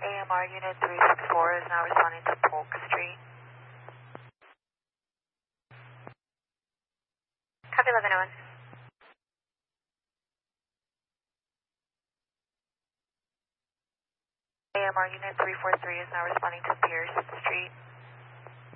AMR Unit 364 is now responding to Polk Street. Copy 1101. AMR Unit 343 is now responding to Pierce Street.